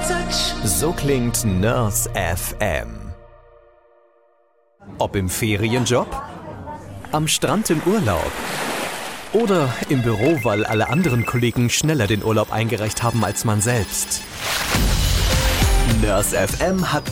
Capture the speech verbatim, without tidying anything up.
So klingt Nurse F M. Ob im Ferienjob, am Strand im Urlaub oder im Büro, weil alle anderen Kollegen schneller den Urlaub eingereicht haben als man selbst. Nurse F M hat